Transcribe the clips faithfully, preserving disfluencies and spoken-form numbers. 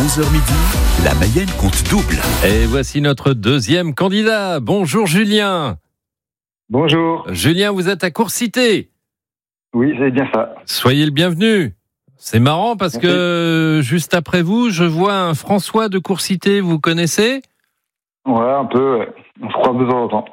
onze heures midi, la Mayenne compte double. Et voici notre deuxième candidat. Bonjour Julien. Bonjour. Julien, vous êtes à Courcité. Oui, c'est bien ça. Soyez le bienvenu. C'est marrant parce Merci. que juste après vous, je vois un François de Courcité. Vous connaissez ? Ouais, un peu, ouais. On se croise de temps en temps.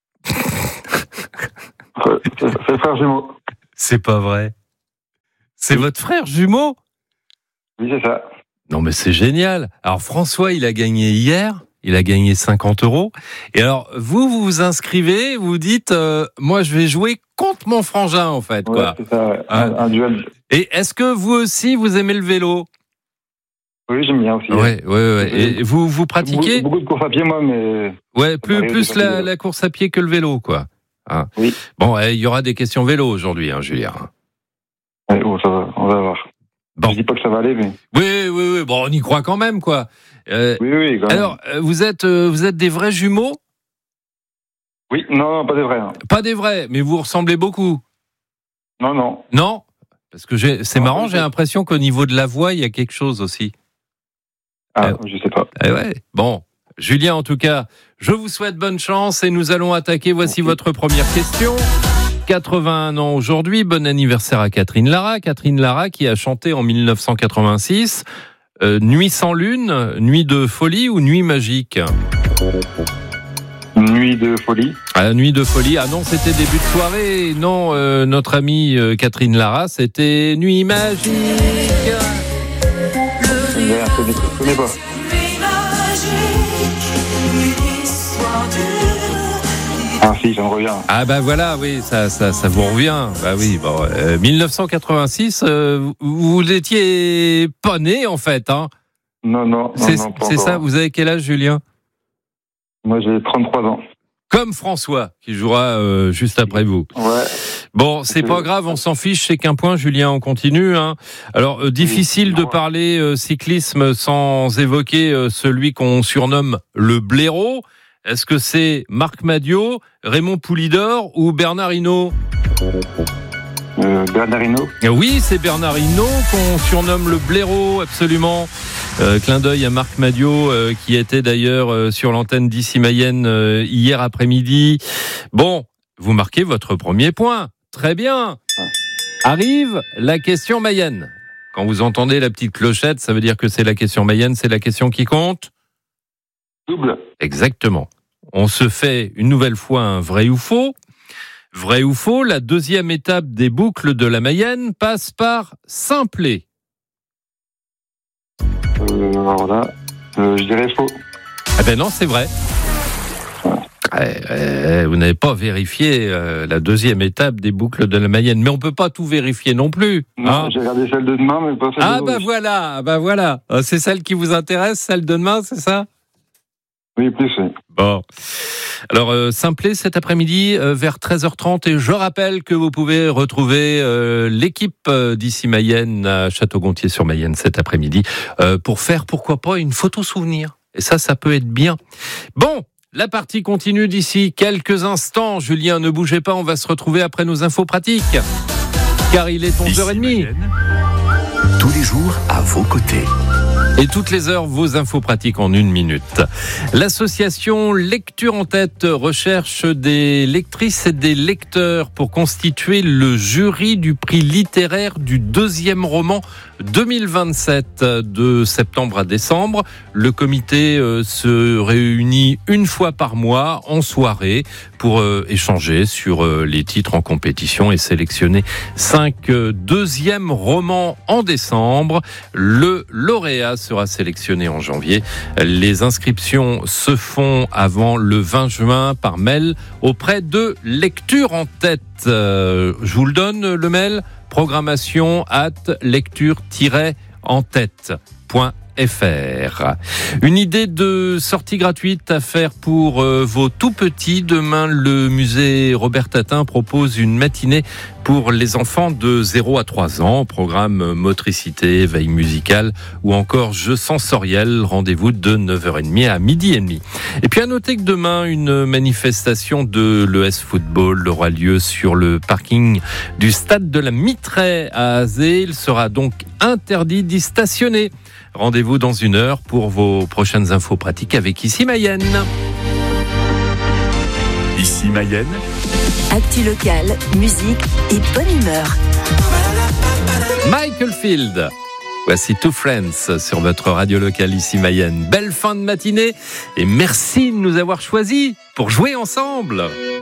Ouais, c'est c'est le frère jumeau. C'est pas vrai. C'est votre frère jumeau ? Oui, c'est ça. Non mais c'est génial. Alors François, il a gagné hier. Il a gagné cinquante euros. Et alors, vous, vous vous inscrivez, vous dites, euh, moi, je vais jouer contre mon frangin, en fait, quoi. Ouais, c'est ça, ouais. Ah. Un, un duel. Et est-ce que vous aussi, vous aimez le vélo ? Oui, j'aime bien aussi. Ouais, ouais, ouais. Et vous, vous pratiquez ? Beaucoup, beaucoup de courses à pied, moi, mais... Ouais, plus, m'arrive de plus faire du la, vélo. la course à pied que le vélo, quoi. Hein. Oui. Bon, il y aura des questions vélo aujourd'hui, hein, Julien. Ouais, bon, ça va, on va voir. Bon. Je dis pas que ça va aller, mais... Oui, oui, oui. Bon, on y croit quand même, quoi. Euh, Oui, oui, quand même. alors, euh, vous êtes, euh, vous êtes des vrais jumeaux ? Oui, non, non, pas des vrais. hein. Pas des vrais, mais vous ressemblez beaucoup. Non, non. Non ? Parce que j'ai, c'est Non, marrant, pas du j'ai tout. l'impression qu'au niveau de la voix, il y a quelque chose aussi. Ah, Euh, je sais pas. Eh ouais. Bon, Julien, en tout cas, je vous souhaite bonne chance et nous allons attaquer. Voici Merci. votre première question. quatre-vingt-un ans aujourd'hui, bon anniversaire à Catherine Lara. Catherine Lara qui a chanté en dix-neuf cent quatre-vingt-six euh, Nuit sans lune, Nuit de folie ou Nuit magique ? Nuit de folie. Ah, Nuit de folie, ah non, c'était début de soirée. Non, euh, notre amie euh, Catherine Lara, c'était Nuit magique. Merde, je connais, je connais pas. Ah si, ça me revient. Ah bah voilà, oui, ça, ça, ça vous revient. Bah oui, bon, euh, dix-neuf cent quatre-vingt-six, euh, vous n'étiez pas né en fait, hein. Non, non, non, C'est, non, pas c'est encore. ça. Vous avez quel âge, Julien ? Moi, j'ai trente-trois ans. Comme François, qui jouera euh, juste après vous. Ouais. Bon, c'est Ok. pas grave, on s'en fiche, c'est qu'un point, Julien, on continue. Hein. Alors, euh, difficile de Ouais. parler euh, cyclisme sans évoquer euh, celui qu'on surnomme le blaireau. Est-ce que c'est Marc Madiot, Raymond Poulidor ou Bernard Hinault ? Euh, Bernard Hinault. Oui, c'est Bernard Hinault qu'on surnomme le blaireau, absolument. Euh, clin d'œil à Marc Madiot, euh, qui était d'ailleurs euh, sur l'antenne d'Ici Mayenne euh, hier après-midi. Bon, vous marquez votre premier point. Très bien. Arrive la question Mayenne. Quand vous entendez la petite clochette, ça veut dire que c'est la question Mayenne, c'est la question qui compte ? Double. Exactement. On se fait une nouvelle fois un vrai ou faux. Vrai ou faux, la deuxième étape des boucles de la Mayenne passe par Simplet. Euh, alors là, euh, je dirais faux. Ah ben non, c'est vrai. Eh, eh, vous n'avez pas vérifié euh, la deuxième étape des boucles de la Mayenne, mais on peut pas tout vérifier non plus. Non, Hein. j'ai regardé celle de demain, mais pas celle Ah de ben aujourd'hui. voilà, ben voilà. Ah, c'est celle qui vous intéresse, celle de demain, c'est ça ? Oui, plus, oui. Bon. Alors, euh, Simplet cet après-midi euh, vers treize heures trente. Et je rappelle que vous pouvez retrouver euh, l'équipe euh, d'Ici Mayenne à Château-Gontier-sur-Mayenne cet après-midi euh, pour faire, pourquoi pas, une photo souvenir. Et ça, ça peut être bien. Bon, la partie continue d'ici quelques instants. Julien, ne bougez pas, on va se retrouver après nos infos pratiques. Car il est onze heures trente. Ici Mayenne, tous les jours à vos côtés. Et toutes les heures, vos infos pratiques en une minute. L'association Lecture en tête recherche des lectrices et des lecteurs pour constituer le jury du prix littéraire du deuxième roman deux mille vingt-sept, de septembre à décembre. Le comité euh, se réunit une fois par mois en soirée pour euh, échanger sur euh, les titres en compétition et sélectionner cinq euh, deuxièmes romans en décembre. Le lauréat sera sélectionné en janvier. Les inscriptions se font avant le vingt juin par mail auprès de Lecture en tête. Euh, je vous le donne, le mail, programmation at lecture-en-tête.fr. Une idée de sortie gratuite à faire pour euh, vos tout petits. Demain, le musée Robert Tatin propose une matinée pour les enfants de zéro à trois ans. Programme motricité, veille musicale ou encore jeux sensoriels. Rendez-vous de neuf heures trente à midi et demi. Et puis à noter que demain, une manifestation de l'E S Football aura lieu sur le parking du stade de la Mitraie à Azé. Il sera donc interdit d'y stationner. Rendez-vous dans une heure pour vos prochaines infos pratiques avec Ici Mayenne. Ici Mayenne. Actu locale, musique et bonne humeur. Michael Field. Voici Two Friends sur votre radio locale Ici Mayenne. Belle fin de matinée et merci de nous avoir choisis pour jouer ensemble.